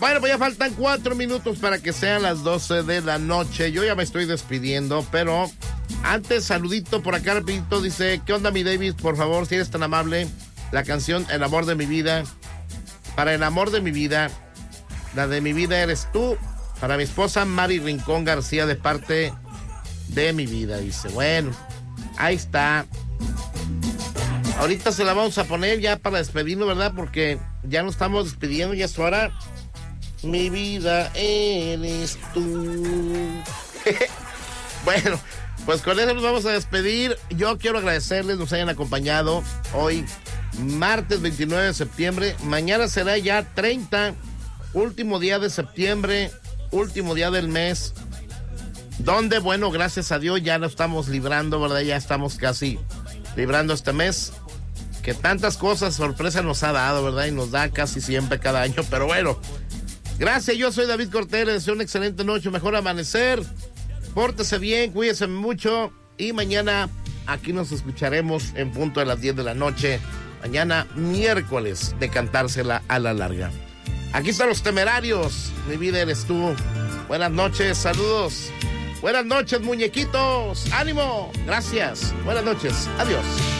Bueno, pues ya faltan 4 minutos para que sean las 12 de la noche. Yo ya me estoy despidiendo, pero antes, saludito por acá rapidito. Dice, ¿qué onda, mi David? Por favor, si eres tan amable, la canción El amor de mi vida. Para el amor de mi vida, la de mi vida eres tú. Para mi esposa Mari Rincón García, de parte de mi vida. Dice, bueno, ahí está. Ahorita se la vamos a poner ya para despedirnos, ¿verdad? Porque ya nos estamos despidiendo, ya es hora. Mi vida eres tú. Bueno, pues con eso nos vamos a despedir. Yo quiero agradecerles nos hayan acompañado hoy, martes 29 de septiembre. Mañana será ya 30, último día de septiembre, último día del mes, donde, bueno, gracias a Dios ya lo estamos librando, ¿verdad? Ya estamos casi librando este mes, que tantas cosas, sorpresa nos ha dado, ¿verdad? Y nos da casi siempre cada año, pero bueno. Gracias, yo soy David Cortés, les deseo una excelente noche, mejor amanecer, pórtese bien, cuídese mucho y mañana aquí nos escucharemos en punto de las 10 de la noche, mañana miércoles de Cantársela a la Larga. Aquí están los Temerarios, mi vida eres tú. Buenas noches, saludos. Buenas noches, muñequitos, ánimo, gracias, buenas noches, adiós.